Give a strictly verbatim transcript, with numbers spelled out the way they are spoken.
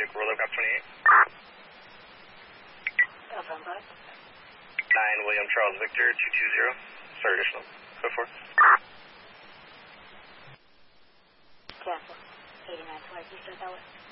Buick Roller Cop twenty-eight. Alpha five. nine William Charles Victor two two zero. Start additional. Go for it. Cancel. eighty-nine twenty, you start that way.